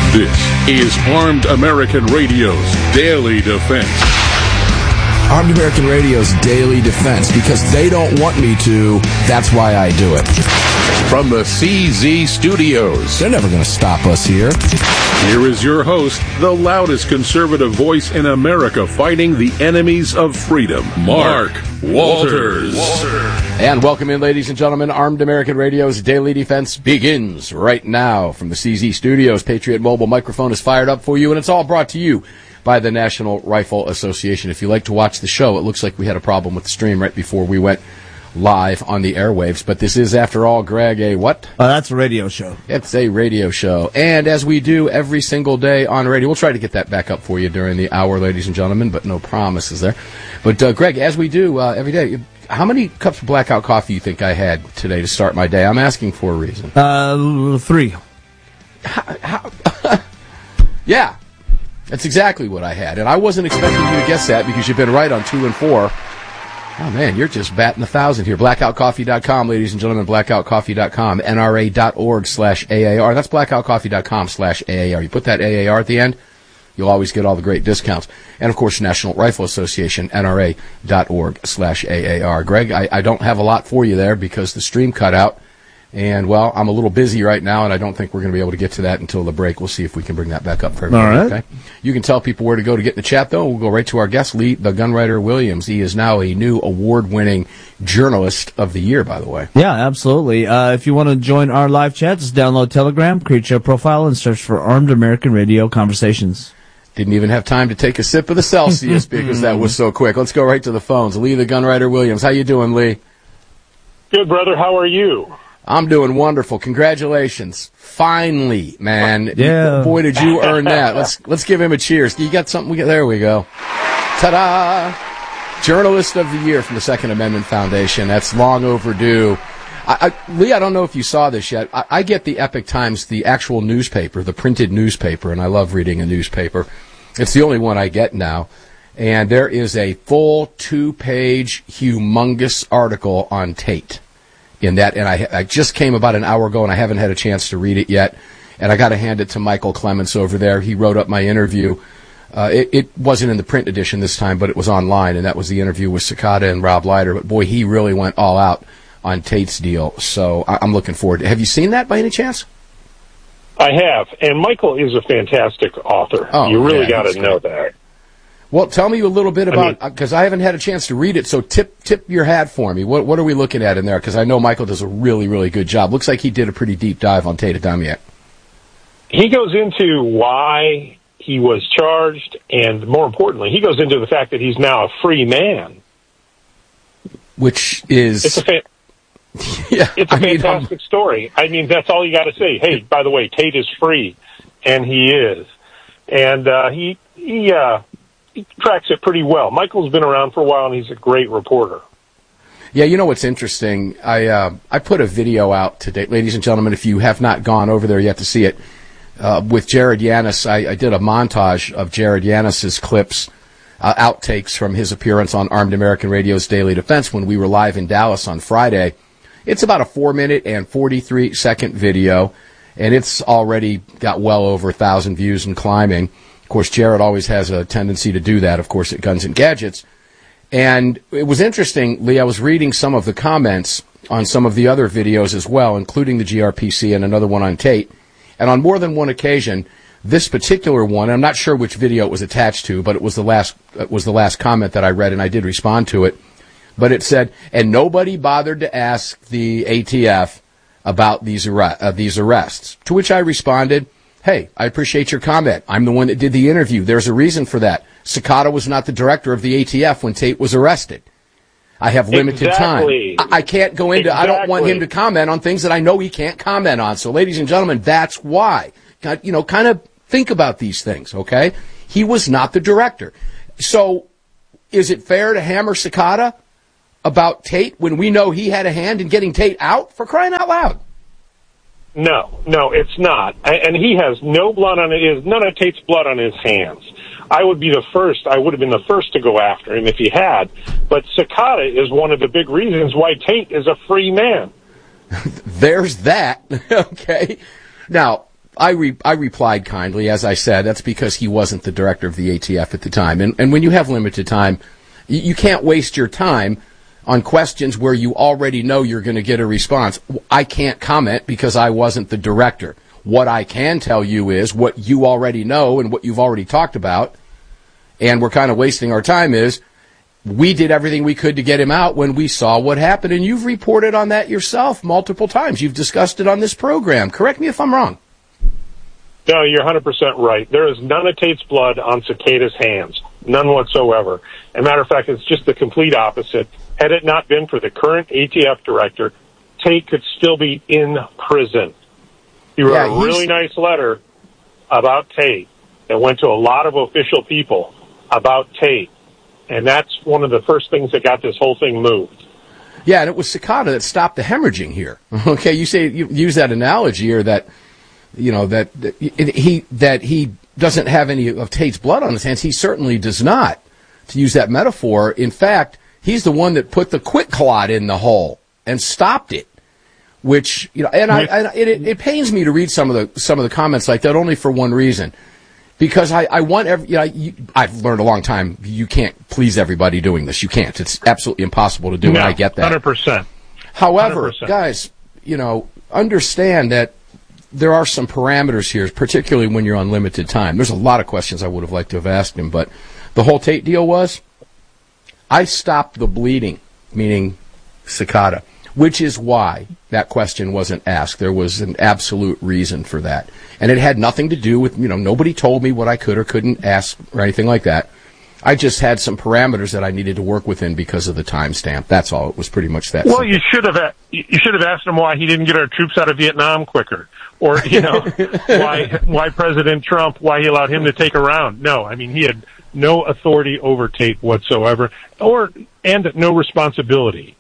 This is Armed American Radio's Daily Defense. Armed American Radio's Daily Defense, because they don't want me to, that's why I do it. From the CZ Studios. They're never going to stop us here. Here is your host, the loudest conservative voice in America fighting the enemies of freedom, Mark Walters. And welcome in, ladies and gentlemen. Armed American Radio's Daily Defense begins right now from the CZ Studios. Patriot Mobile microphone is fired up for you, and it's all brought to you by the National Rifle Association. If you like to watch the show, it looks like we had a problem with the stream right before we went live on the airwaves, but this is, after all, Greg, a what? That's a radio show. It's a radio show. And as we do every single day on radio, we'll try to get that back up for you during the hour, ladies and gentlemen, but no promises there. But, Greg, as we do every day, how many cups of blackout coffee you think I had today to start my day? I'm asking for a reason. 3. Yeah, that's exactly what I had. And I wasn't expecting you to guess that because you've been right on 2 and 4. Oh, man, you're just batting 1,000 here. Blackoutcoffee.com, ladies and gentlemen, blackoutcoffee.com, NRA.org/AAR. That's blackoutcoffee.com/AAR. You put that AAR at the end, you'll always get all the great discounts. And, of course, National Rifle Association, NRA.org/AAR. Greg, I don't have a lot for you there because the stream cut out. And, well, I'm a little busy right now, and I don't think we're going to be able to get to that until the break. We'll see if we can bring that back up for everybody. All right. Okay? You can tell people where to go to get in the chat, though. We'll go right to our guest, Lee, the Gunwriter Williams. He is now a new award-winning Journalist of the Year, by the way. Yeah, absolutely. If you want to join our live chat, just download Telegram, create your profile, and search for Armed American Radio Conversations. Didn't even have time to take a sip of the Celsius because that was so quick. Let's go right to the phones. Lee, the Gunwriter Williams. How you doing, Lee? Good, brother. How are you? I'm doing wonderful. Congratulations. Finally, man. Yeah. Boy, did you earn that. Let's give him a cheers. You got something? There we go. Ta-da! Journalist of the Year from the Second Amendment Foundation. That's long overdue. Lee, I don't know if you saw this yet. I get the Epoch Times, the actual newspaper, the printed newspaper, and I love reading a newspaper. It's the only one I get now. And there is a full 2-page, humongous article on Tate. In that, and I just came about an hour ago, and I haven't had a chance to read it yet. And I got to hand it to Michael Clements over there. He wrote up my interview. It wasn't in the print edition this time, but it was online, and that was the interview with Cicada and Rob Leiter. But boy, he really went all out on Tate's deal. So I'm looking forward to it. Have you seen that by any chance? I have, and Michael is a fantastic author. Oh, you really yeah, got to know that. Well, tell me a little bit about, because I haven't had a chance to read it, so tip your hat for me. What are we looking at in there? Because I know Michael does a really, really good job. Looks like he did a pretty deep dive on Tate Adamiak. He goes into why he was charged, and more importantly, he goes into the fact that he's now a free man. Which is... It's a fantastic story. I mean, that's all you got to say. Hey, by the way, Tate is free, and he is. And he tracks it pretty well. Michael's been around for a while, and he's a great reporter. Yeah, you know what's interesting? I put a video out today. Ladies and gentlemen, if you have not gone over there yet to see it, with Jared Yanis, I did a montage of Jared Yanis's clips, outtakes from his appearance on Armed American Radio's Daily Defense when we were live in Dallas on Friday. It's about a 4-minute and 43-second video, and it's already got well over 1,000 views and climbing. Of course, Jared always has a tendency to do that, of course, at Guns and Gadgets. And it was interesting, Lee, I was reading some of the comments on some of the other videos as well, including the GRPC and another one on Tate. And on more than one occasion, this particular one, I'm not sure which video it was attached to, but it was the last comment that I read, and I did respond to it. But it said, and nobody bothered to ask the ATF about these arrests. To which I responded, hey, I appreciate your comment. I'm the one that did the interview. There's a reason for that. Cicada was not the director of the ATF when Tate was arrested. I have limited time. I can't go into, I don't want him to comment on things that I know he can't comment on. So, ladies and gentlemen, that's why. You know, kind of think about these things, okay? He was not the director. So, is it fair to hammer Cicada about Tate when we know he had a hand in getting Tate out? For crying out loud. No, it's not. And he has no blood on it. None of Tate's blood on his hands. I would have been the first to go after him if he had. But Cicada is one of the big reasons why Tate is a free man. There's that. Okay. Now, I replied kindly, as I said. That's because he wasn't the director of the ATF at the time. And when you have limited time, you can't waste your time on questions where you already know you're going to get a response. I can't comment because I wasn't the director. What I can tell you is what you already know and what you've already talked about, and we're kind of wasting our time, is we did everything we could to get him out when we saw what happened, and you've reported on that yourself multiple times. You've discussed it on this program. Correct me if I'm wrong. No, you're 100% right. There is none of Tate's blood on Cicada's hands. None whatsoever. As a matter of fact, it's just the complete opposite. Had it not been for the current ATF director, Tate could still be in prison. He wrote a really nice letter about Tate that went to a lot of official people about Tate. And that's one of the first things that got this whole thing moved. Yeah, and it was Cicada that stopped the hemorrhaging here. Okay, you use that analogy, or that, you know, that he doesn't have any of Tate's blood on his hands. He certainly does not, to use that metaphor. In fact, he's the one that put the quick clot in the hole and stopped it. Which, you know, and it pains me to read some of the comments like that, only for one reason, because I want I've learned a long time you can't please everybody doing this. You can't. It's absolutely impossible to do. No, and I get that. 100%. However, 100%. guys, you know, understand that there are some parameters here, particularly when you're on limited time. There's a lot of questions I would have liked to have asked him, but the whole Tate deal was, I stopped the bleeding, meaning Cicada, which is why that question wasn't asked. There was an absolute reason for that. And it had nothing to do with, you know, nobody told me what I could or couldn't ask or anything like that. I just had some parameters that I needed to work within because of the timestamp. That's all. It was pretty much that. Well, simple. you should have asked him why he didn't get our troops out of Vietnam quicker, or, you know, why President Trump, why he allowed him to take a round. No, I mean, he had no authority over Tate whatsoever, and no responsibility.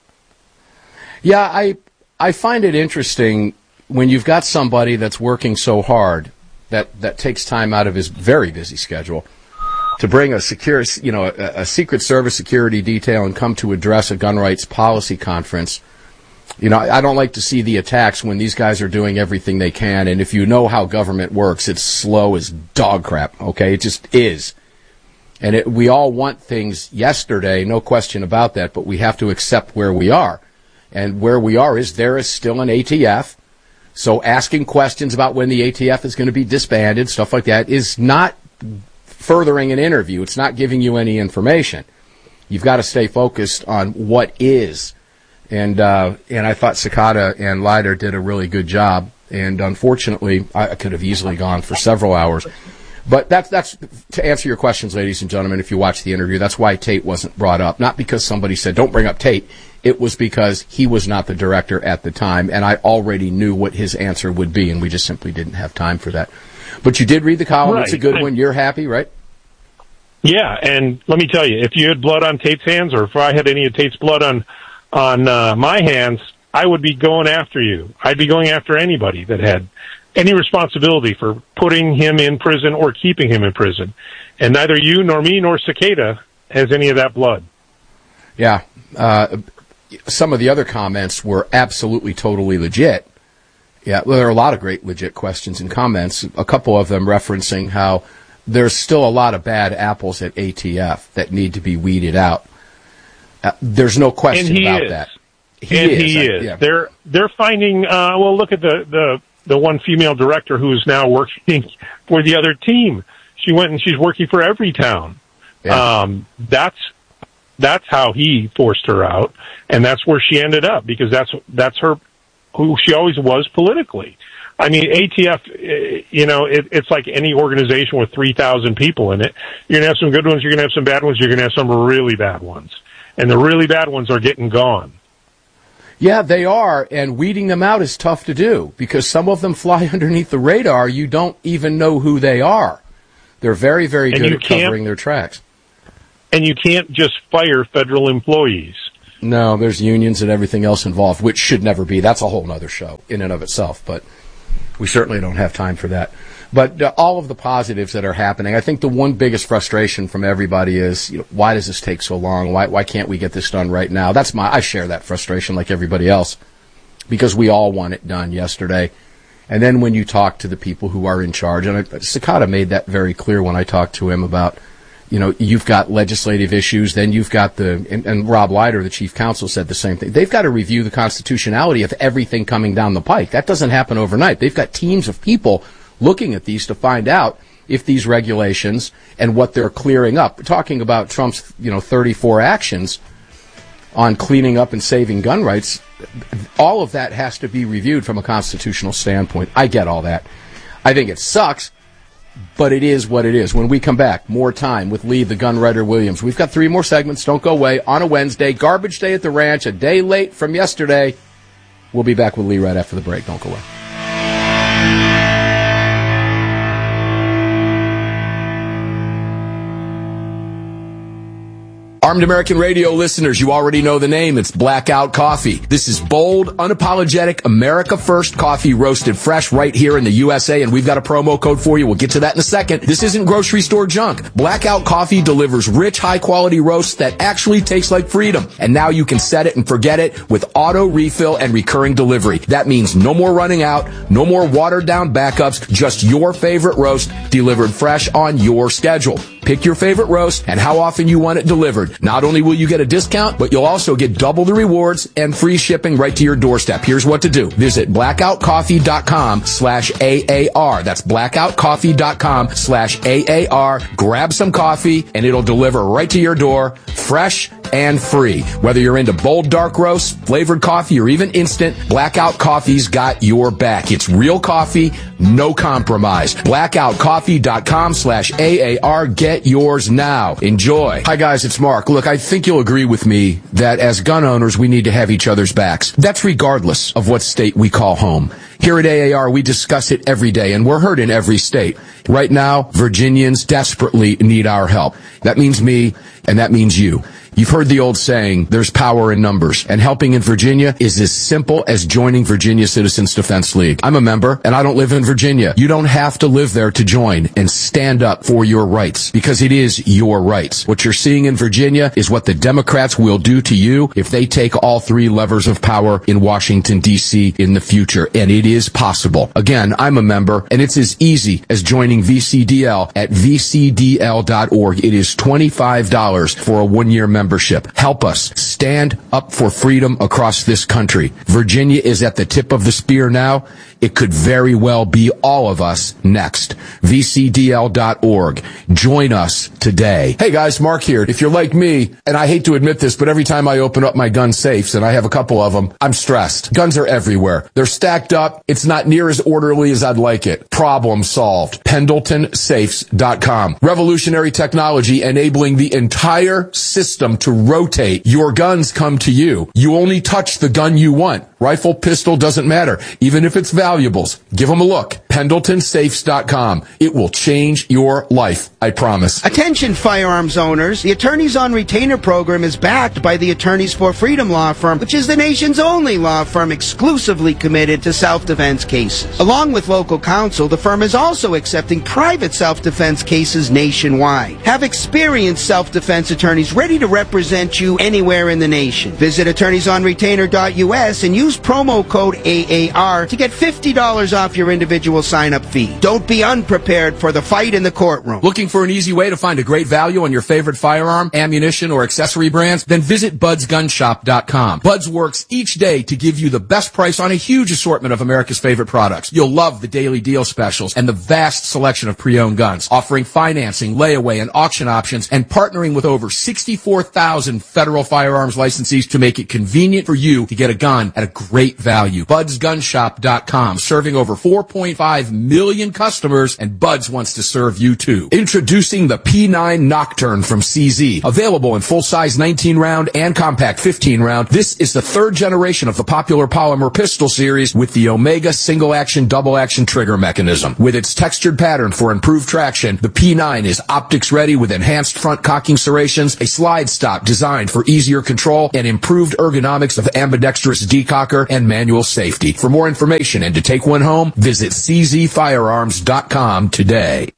Yeah, I find it interesting when you've got somebody that's working so hard that takes time out of his very busy schedule to bring a Secret Service security detail and come to address a gun rights policy conference. You know, I don't like to see the attacks when these guys are doing everything they can, and if you know how government works, it's slow as dog crap, okay? It just is. And we all want things yesterday, no question about that, but we have to accept where we are. And where we are is there is still an ATF. So asking questions about when the ATF is going to be disbanded, stuff like that, is not furthering an interview. It's not giving you any information. You've got to stay focused on what is. And I thought Cicada and Leiter did a really good job. And unfortunately, I could have easily gone for several hours. But that's to answer your questions, ladies and gentlemen, if you watch the interview, that's why Tate wasn't brought up. Not because somebody said, don't bring up Tate. It was because he was not the director at the time, and I already knew what his answer would be, and we just simply didn't have time for that. But you did read the column. Right. It's a good one. You're happy, right? Yeah, and let me tell you, if you had blood on Tate's hands, or if I had any of Tate's blood on my hands, I would be going after you. I'd be going after anybody that had any responsibility for putting him in prison or keeping him in prison. And neither you nor me nor Cicada has any of that blood. Yeah. Some of the other comments were absolutely, totally legit. Yeah, well, there are a lot of great legit questions and comments, a couple of them referencing how there's still a lot of bad apples at ATF that need to be weeded out. There's no question about that. He is. Yeah. They're finding, well, look at the one female director who is now working for the other team. She went and she's working for Everytown. Yeah. That's how he forced her out, and that's where she ended up, because that's her, who she always was politically. I mean, ATF, you know, it's like any organization with 3,000 people in it. You're going to have some good ones, you're going to have some bad ones, you're going to have some really bad ones. And the really bad ones are getting gone. Yeah, they are, and weeding them out is tough to do, because some of them fly underneath the radar. You don't even know who they are. They're very, very good at covering their tracks. And you can't just fire federal employees. No, there's unions and everything else involved, which should never be. That's a whole other show in and of itself, but we certainly don't have time for that. But all of the positives that are happening, I think the one biggest frustration from everybody is, you know, why does this take so long? Why can't we get this done right now? I share that frustration like everybody else, because we all want it done yesterday. And then when you talk to the people who are in charge, and Cicada made that very clear when I talked to him about, you've got legislative issues, then you've got and Rob Leiter, the chief counsel, said the same thing. They've got to review the constitutionality of everything coming down the pike. That doesn't happen overnight. They've got teams of people looking at these to find out if these regulations and what they're clearing up. We're talking about Trump's, 34 actions on cleaning up and saving gun rights. All of that has to be reviewed from a constitutional standpoint. I get all that. I think it sucks, but it is what it is. When we come back, more time with Lee, the gun writer Williams. We've got 3 more segments. Don't go away. On a Wednesday, garbage day at the ranch, a day late from yesterday. We'll be back with Lee right after the break. Don't go away. Armed American Radio listeners, you already know the name. It's Blackout Coffee. This is bold, unapologetic, America First coffee roasted fresh right here in the USA, and we've got a promo code for you. We'll get to that in a second. This isn't grocery store junk. Blackout Coffee delivers rich, high-quality roasts that actually taste like freedom. And now you can set it and forget it with auto refill and recurring delivery. That means no more running out, no more watered-down backups, just your favorite roast delivered fresh on your schedule. Pick your favorite roast and how often you want it delivered. Not only will you get a discount, but you'll also get double the rewards and free shipping right to your doorstep. Here's what to do. Visit blackoutcoffee.com/AAR. That's blackoutcoffee.com/AAR. Grab some coffee and it'll deliver right to your door, fresh and free. Whether you're into bold dark roast, flavored coffee, or even instant, Blackout Coffee's got your back. It's real coffee, no compromise. blackoutcoffee.com/AAR. Get yours now. Enjoy. Hi guys, it's Mark. Look, I think you'll agree with me that as gun owners, we need to have each other's backs. That's regardless of what state we call home. Here at AAR, we discuss it every day, and we're heard in every state. Right now, Virginians desperately need our help. That means me, and that means you. You've heard the old saying, there's power in numbers, and helping in Virginia is as simple as joining Virginia Citizens Defense League. I'm a member, and I don't live in Virginia. You don't have to live there to join and stand up for your rights, because it is your rights. What you're seeing in Virginia is what the Democrats will do to you if they take all 3 levers of power in Washington, D.C. in the future, and it is possible. Again, I'm a member, and it's as easy as joining VCDL at vcdl.org. It is $25 for a 1-year membership. Help us stand up for freedom across this country. Virginia is at the tip of the spear now. It could very well be all of us next. VCDL.org. Join us today. Hey guys, Mark here. If you're like me, and I hate to admit this, but every time I open up my gun safes, and I have a couple of them, I'm stressed. Guns are everywhere. They're stacked up. It's not near as orderly as I'd like it. Problem solved. PendletonSafes.com. Revolutionary technology enabling the entire system to rotate. Your guns come to you. You only touch the gun you want. Rifle, pistol, doesn't matter. Even if it's valuables. Give them a look. PendletonSafes.com. It will change your life. I promise. Attention firearms owners. The Attorneys on Retainer program is backed by the Attorneys for Freedom law firm, which is the nation's only law firm exclusively committed to self-defense cases. Along with local counsel, the firm is also accepting private self-defense cases nationwide. Have experienced self-defense attorneys ready to represent you anywhere in the nation. Visit attorneysonretainer.us and use promo code AAR to get $50 off your individual sign-up fee. Don't be unprepared for the fight in the courtroom. Looking for an easy way to find a great value on your favorite firearm, ammunition, or accessory brands? Then visit BudsGunShop.com. Buds works each day to give you the best price on a huge assortment of America's favorite products. You'll love the daily deal specials and the vast selection of pre-owned guns, offering financing, layaway, and auction options, and partnering with over 64,000 federal firearms licensees to make it convenient for you to get a gun at a great value. BudsGunShop.com, serving over 4.5 million customers, and Buds wants to serve you too. Introducing the P9 Nocturne from CZ. Available in full-size 19-round and compact 15-round, this is the 3rd generation of the popular polymer pistol series with the Omega single-action, double-action trigger mechanism. With its textured pattern for improved traction, the P9 is optics-ready with enhanced front cocking serrations, a slide stop designed for easier control, and improved ergonomics of ambidextrous decocker and manual safety. For more information and to take one home, visit czfirearms.com today.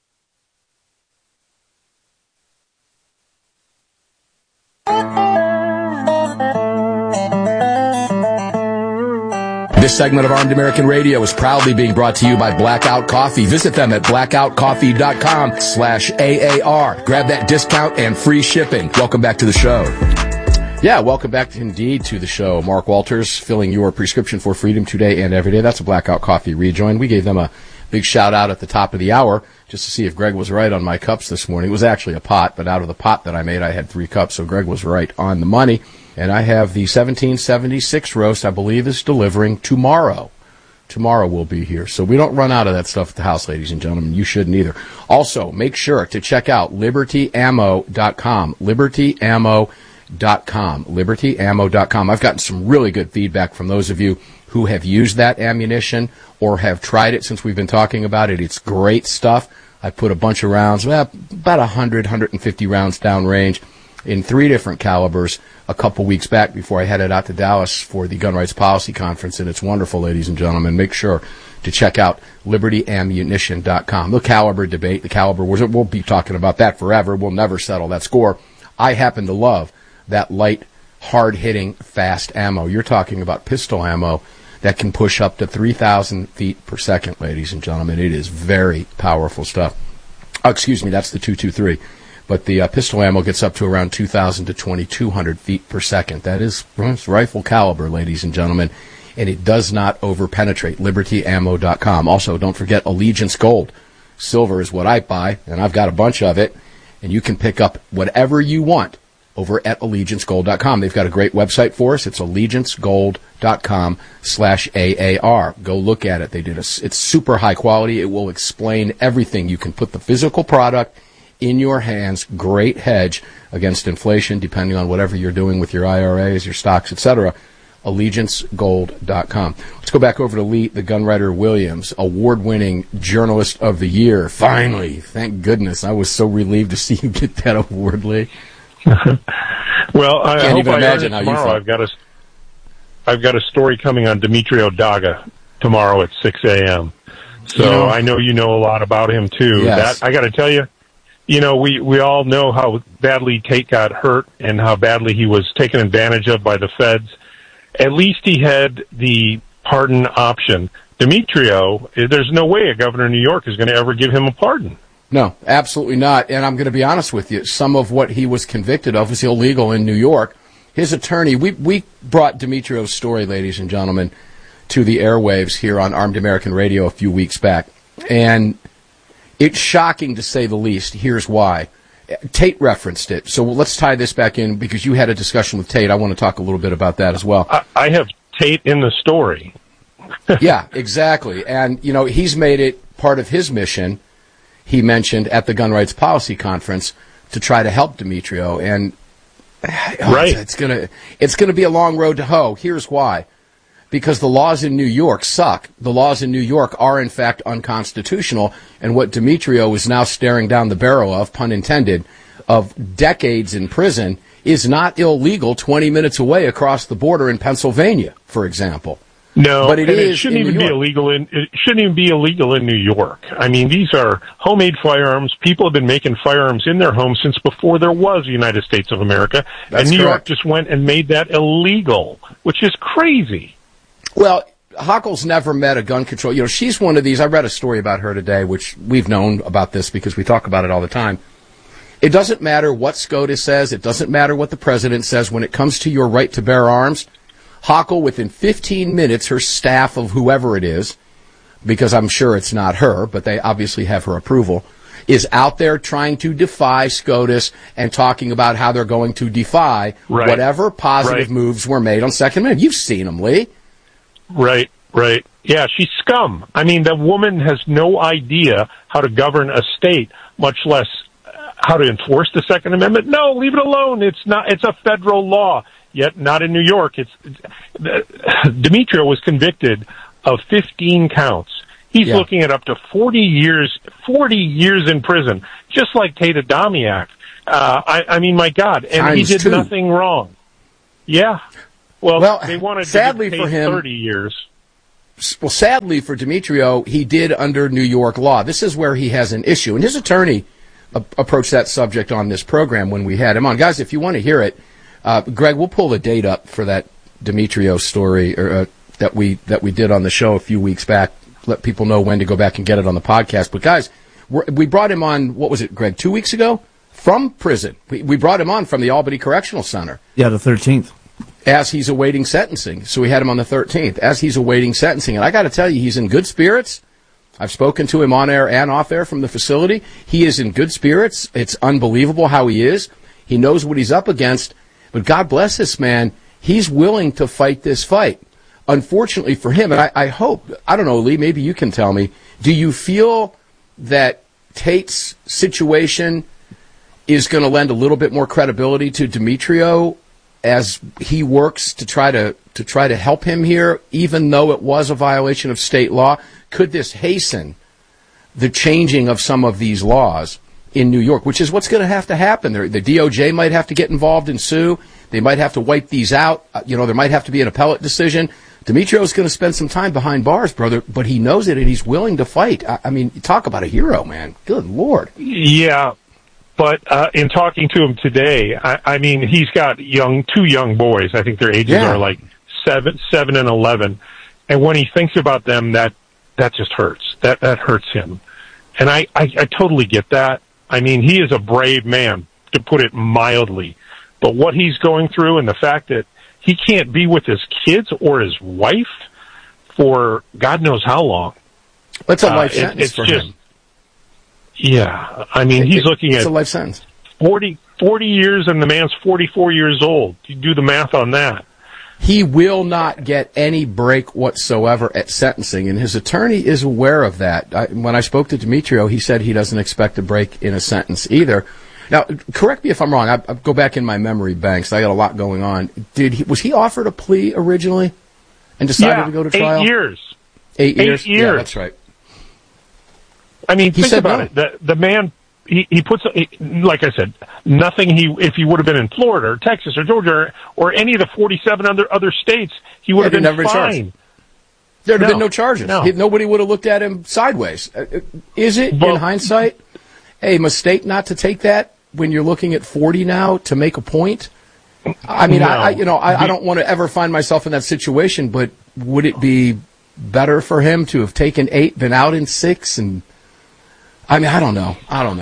This segment of Armed American Radio is proudly being brought to you by Blackout Coffee. Visit them at blackoutcoffee.com/AAR. Grab that discount and free shipping. Welcome back to the show. Yeah, welcome back indeed to the show. Mark Walters, filling your prescription for freedom today and every day. That's a Blackout Coffee rejoin. We gave them a big shout out at the top of the hour just to see if Greg was right on my cups this morning. It was actually a pot, but out of the pot that I made, I had 3 cups, so Greg was right on the money. And I have the 1776 roast, I believe, is delivering tomorrow. Tomorrow we'll be here. So we don't run out of that stuff at the house, ladies and gentlemen. You shouldn't either. Also, make sure to check out libertyammo.com. Libertyammo.com. Libertyammo.com. I've gotten some really good feedback from those of you who have used that ammunition or have tried it since we've been talking about it. It's great stuff. I put a bunch of rounds, about 100, 150 rounds downrange in 3 different calibers a couple weeks back before I headed out to Dallas for the Gun Rights Policy Conference, and it's wonderful, ladies and gentlemen. Make sure to check out libertyammunition.com. The caliber debate, the caliber wars, we'll be talking about that forever. We'll never settle that score. I happen to love that light, hard-hitting, fast ammo. You're talking about pistol ammo that can push up to 3,000 feet per second, ladies and gentlemen. It is very powerful stuff. Oh, excuse me, that's the 223. But the pistol ammo gets up to around 2,000 to 2,200 feet per second. That is rifle caliber, ladies and gentlemen, and it does not over-penetrate. LibertyAmmo.com. Also, don't forget Allegiance Gold. Silver is what I buy, and I've got a bunch of it, and you can pick up whatever you want over at AllegianceGold.com. They've got a great website for us. It's AllegianceGold.com/AAR. Go look at it. It's super high quality. It will explain everything. You can put the physical product in your hands, great hedge against inflation, depending on whatever you're doing with your IRAs, your stocks, etc. AllegianceGold.com. Let's go back over to Lee, the Gunwriter Williams, award-winning Journalist of the Year. Finally, thank goodness. I was so relieved to see you get that award, Lee. Well, I can't hope even I imagine earn it how tomorrow. you feel. I've got a story coming on Dmitry Odaga tomorrow at 6 a.m. So I know you know a lot about him too. Yes. That I got to tell you. We all know how badly Tate got hurt and how badly he was taken advantage of by the feds. At least he had the pardon option. Demetrio, there's no way a governor of New York is going to ever give him a pardon. No, absolutely not. And I'm going to be honest with you. Some of what he was convicted of was illegal in New York. His attorney, we brought Demetrio's story, ladies and gentlemen, to the airwaves here on Armed American Radio a few weeks back. And it's shocking to say the least. Here's why. Tate referenced it. So let's tie this back in because you had a discussion with Tate. I want to talk a little bit about that as well. I have Tate in the story. Yeah, exactly. And, he's made it part of his mission, he mentioned at the Gun Rights Policy Conference, to try to help Demetrio. And right. it's gonna be a long road to hoe. Here's why. Because the laws in New York suck. The laws in New York are, in fact, unconstitutional. And what Demetrio is now staring down the barrel of, pun intended, of decades in prison is not illegal 20 minutes away across the border in Pennsylvania, for example. No, but it shouldn't even be illegal in New York. I mean, these are homemade firearms. People have been making firearms in their homes since before there was the United States of America. That's and New York correct. just went and made that illegal, which is crazy. Well, Hochul's never met a gun control. She's one of these. I read a story about her today, which we've known about this because we talk about it all the time. It doesn't matter what SCOTUS says. It doesn't matter what the president says. When it comes to your right to bear arms, Hochul, within 15 minutes, her staff of whoever it is, because I'm sure it's not her, but they obviously have her approval, is out there trying to defy SCOTUS and talking about how they're going to defy whatever positive moves were made on Second Amendment. You've seen them, Lee. Right. Yeah, she's scum. I mean, the woman has no idea how to govern a state, much less how to enforce the Second Amendment. No, leave it alone. It's a federal law. Yet not in New York. Demetrio was convicted of 15 counts. He's looking at up to 40 years in prison, just like Tate Adamiak. I mean, my God. And he did nothing wrong. Yeah. Well, they wanted sadly to for Tate him, 30 years. Well, sadly for Demetrio, he did under New York law. This is where he has an issue. And his attorney approached that subject on this program when we had him on. Guys, if you want to hear it, Greg, we'll pull the date up for that Demetrio story, or that we did on the show a few weeks back. Let people know when to go back and get it on the podcast. But guys, we brought him on, what was it, Greg, 2 weeks ago? From prison. We brought him on from the Albany Correctional Center. Yeah, the 13th. As he's awaiting sentencing. So we had him on the 13th, as he's awaiting sentencing. And I got to tell you, he's in good spirits. I've spoken to him on air and off air from the facility. He is in good spirits. It's unbelievable how he is. He knows what he's up against. But God bless this man. He's willing to fight this fight. Unfortunately for him, and I hope, I don't know, Lee, maybe you can tell me, do you feel that Tate's situation is going to lend a little bit more credibility to Demetrio as he works to try to help him here, even though it was a violation of state law? Could this hasten the changing of some of these laws in New York, which is what's going to happen? The DOJ might have to get involved and sue. They might have to wipe these out. There might have to be an appellate decision. Demetrio's going to spend some time behind bars, brother, but he knows it and he's willing to fight. I mean, talk about a hero, man. Good Lord. Yeah, but in talking to him today, I mean, he's got two young boys. I think their ages are like 7 and 11. And when he thinks about them, that just hurts. That hurts him. And I totally get that. I mean, he is a brave man, to put it mildly. But what he's going through and the fact that he can't be with his kids or his wife for God knows how long. That's a life sentence for him. Yeah. I mean, he's looking at a life sentence. 40 years, and the man's 44 years old. You do the math on that. He will not get any break whatsoever at sentencing, and his attorney is aware of that. When I spoke to Demetrio, he said he doesn't expect a break in a sentence either. Now, correct me if I'm wrong. I go back in my memory banks. I got a lot going on. Was he offered a plea originally and decided to go to trial? 8 years. 8 years? 8 years. Yeah, that's right. I mean, think about it. The man, he puts, like I said, nothing if he would have been in Florida or Texas or Georgia or any of the 47 other states, he would have been never fine. There'd have been no charges. No. Nobody would have looked at him sideways. Is it, in hindsight, a mistake not to take that when you're looking at 40 now to make a point? I mean, no. I don't want to ever find myself in that situation, but would it be better for him to have taken 8, been out in 6, and I mean, I don't know.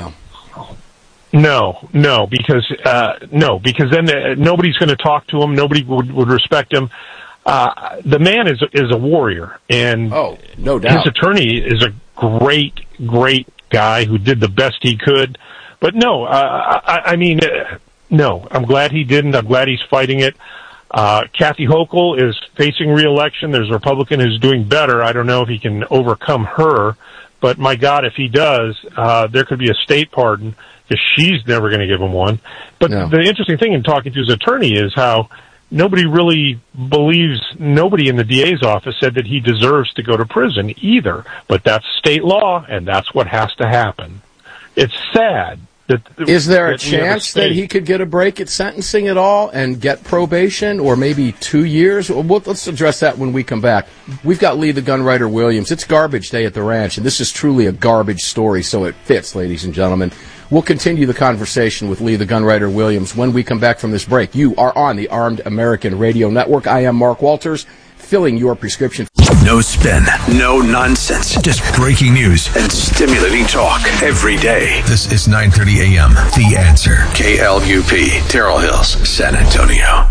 No, because then nobody's going to talk to him. Nobody would respect him. The man is a warrior, and no doubt, his attorney is a great guy who did the best he could. But no, I mean, no. I'm glad he didn't. I'm glad he's fighting it. Kathy Hochul is facing re-election. There's a Republican who's doing better. I don't know if he can overcome her. But my God, if he does, there could be a state pardon, because she's never going to give him one. But the interesting thing in talking to his attorney is how nobody really believes, nobody in the DA's office said that he deserves to go to prison either. But that's state law, and that's what has to happen. It's sad. Is there a chance that he could get a break at sentencing at all and get probation or maybe 2 years? Well, let's address that when we come back. We've got Lee the Gunwriter Williams. It's garbage day at the ranch, and this is truly a garbage story, so it fits, ladies and gentlemen. We'll continue the conversation with Lee the Gunwriter Williams when we come back from this break. You are on the Armed American Radio Network. I am Mark Walters, filling your prescription. No spin, no nonsense, just breaking news and stimulating talk every day. This is 9:30 a.m. The Answer. KLUP, Terrell Hills, San Antonio.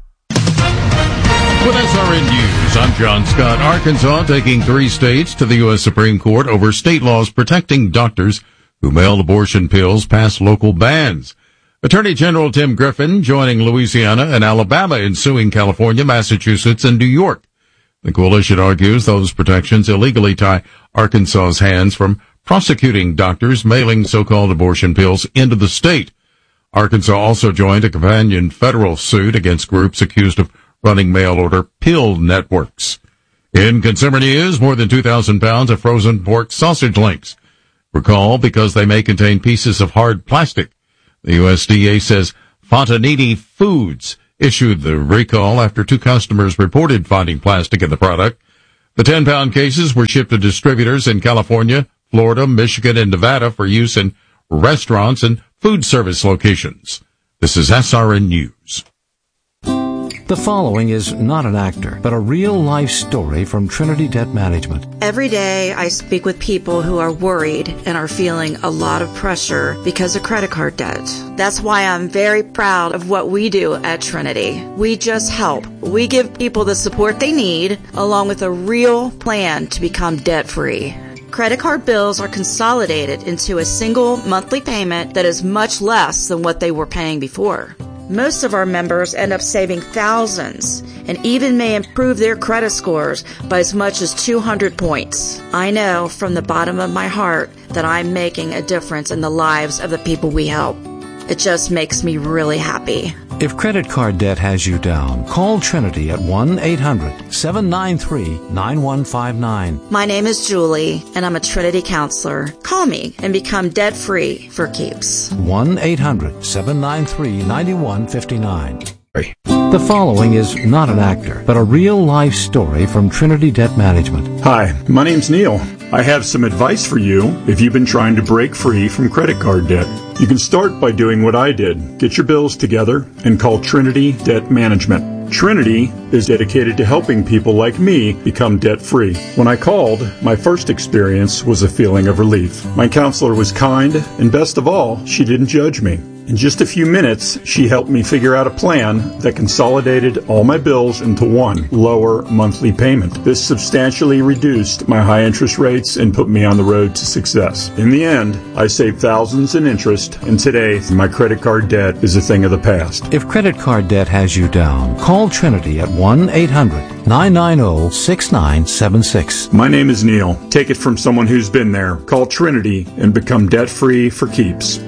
With SRN News, I'm John Scott. Arkansas taking 3 states to the U.S. Supreme Court over state laws protecting doctors who mail abortion pills past local bans. Attorney General Tim Griffin joining Louisiana and Alabama in suing California, Massachusetts, and New York. The coalition argues those protections illegally tie Arkansas's hands from prosecuting doctors mailing so-called abortion pills into the state. Arkansas also joined a companion federal suit against groups accused of running mail-order pill networks. In consumer news, more than 2,000 pounds of frozen pork sausage links. Recall, because they may contain pieces of hard plastic. The USDA says Fontanini Foods issued the recall after 2 customers reported finding plastic in the product. The 10-pound cases were shipped to distributors in California, Florida, Michigan, and Nevada for use in restaurants and food service locations. This is SRN News. The following is not an actor, but a real-life story from Trinity Debt Management. Every day I speak with people who are worried and are feeling a lot of pressure because of credit card debt. That's why I'm very proud of what we do at Trinity. We just help. We give people the support they need, along with a real plan to become debt-free. Credit card bills are consolidated into a single monthly payment that is much less than what they were paying before. Most of our members end up saving thousands and even may improve their credit scores by as much as 200 points. I know from the bottom of my heart that I'm making a difference in the lives of the people we help. It just makes me really happy. If credit card debt has you down, call Trinity at 1-800-793-9159. My name is Julie, and I'm a Trinity counselor. Call me and become debt-free for keeps. 1-800-793-9159. The following is not an actor, but a real-life story from Trinity Debt Management. Hi, my name's Neil. I have some advice for you if you've been trying to break free from credit card debt. You can start by doing what I did. Get your bills together and call Trinity Debt Management. Trinity is dedicated to helping people like me become debt-free. When I called, my first experience was a feeling of relief. My counselor was kind, and best of all, she didn't judge me. In just a few minutes, she helped me figure out a plan that consolidated all my bills into one lower monthly payment. This substantially reduced my high interest rates and put me on the road to success. In the end, I saved thousands in interest, and today, my credit card debt is a thing of the past. If credit card debt has you down, call Trinity at 1-800-990-6976. My name is Neil. Take it from someone who's been there. Call Trinity and become debt-free for keeps.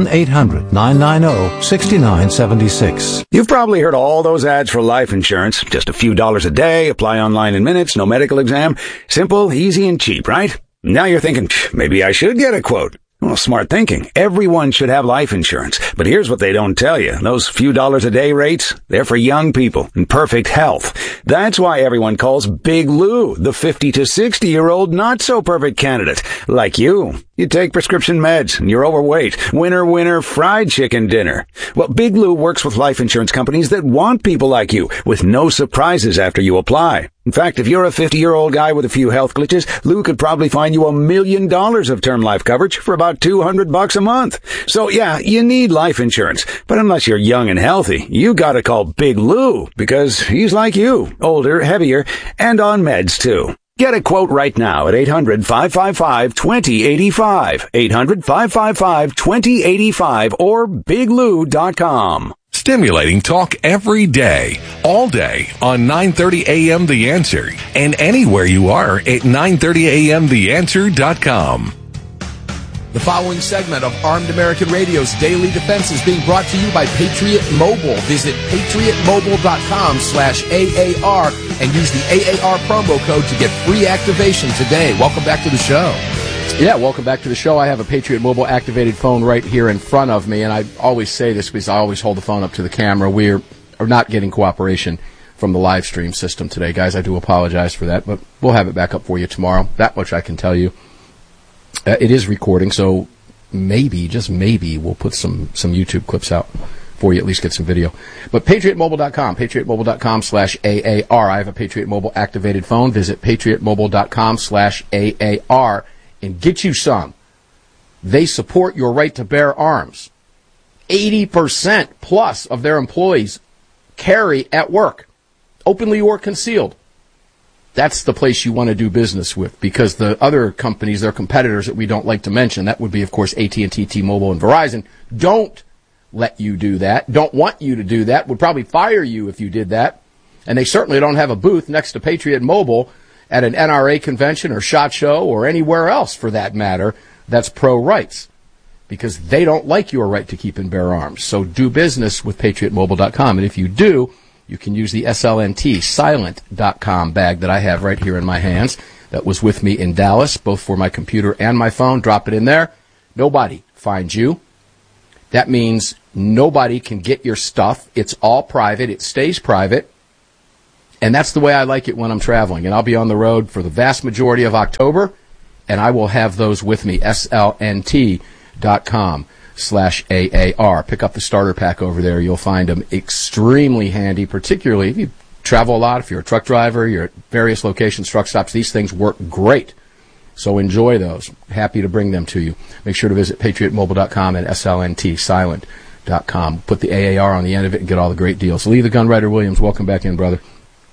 1-800-990-6976. You've probably heard all those ads for life insurance. Just a few dollars a day, apply online in minutes, no medical exam. Simple, easy, and cheap, right? Now you're thinking, maybe I should get a quote. Well, smart thinking. Everyone should have life insurance. But here's what they don't tell you. Those few dollars a day rates, they're for young people in perfect health. That's why everyone calls Big Lou the 50 to 60-year-old not-so-perfect candidate. Like you. You take prescription meds and you're overweight. Winner, winner, fried chicken dinner. Well, Big Lou works with life insurance companies that want people like you with no surprises after you apply. In fact, if you're a 50-year-old guy with a few health glitches, Lou could probably find you $1 million of term life coverage for about $200 a month. So yeah, you need life insurance. But unless you're young and healthy, you gotta call Big Lou because he's like you, older, heavier, and on meds too. Get a quote right now at 800-555-2085, 800-555-2085, or biglou.com. Stimulating talk every day, all day on 930 AM The Answer and anywhere you are at 930amtheanswer.com. The following segment of Armed American Radio's Daily Defense is being brought to you by Patriot Mobile. Visit patriotmobile.com/AAR and use the AAR promo code to get free activation today. Welcome back to the show. Yeah, welcome back to the show. I have a Patriot Mobile activated phone right here in front of me, and I always say this because I always hold the phone up to the camera. We are not getting cooperation from the live stream system today, guys. I do apologize for that, but we'll have it back up for you tomorrow. That much I can tell you. It is recording, so maybe, just maybe, we'll put some YouTube clips out for you, at least get some video. But patriotmobile.com, patriotmobile.com/AAR. I have a Patriot Mobile activated phone. Visit patriotmobile.com/AAR and get you some. They support your right to bear arms. 80% plus of their employees carry at work, openly or concealed. That's the place you want to do business with, because the other companies, their competitors that we don't like to mention, that would be, of course, AT&T, T-Mobile, and Verizon, don't let you do that, don't want you to do that, would probably fire you if you did that. And they certainly don't have a booth next to Patriot Mobile at an NRA convention or SHOT Show or anywhere else, for that matter, that's pro-rights, because they don't like your right to keep and bear arms. So do business with patriotmobile.com. And if you do, you can use the SLNT silent.com bag that I have right here in my hands that was with me in Dallas, both for my computer and my phone. Drop it in there. Nobody finds you. That means nobody can get your stuff. It's all private. It stays private. And that's the way I like it when I'm traveling. And I'll be on the road for the vast majority of October, and I will have those with me, SLNT.com. AAR. Pick up the starter pack over there. You'll find them extremely handy, particularly if you travel a lot, if you're a truck driver, you're at various locations, truck stops. These things work great. So enjoy those. Happy to bring them to you. Make sure to visit patriotmobile.com and slntsilent.com. Put the AAR on the end of it and get all the great deals. Lee the Gunwriter Williams, welcome back in, brother.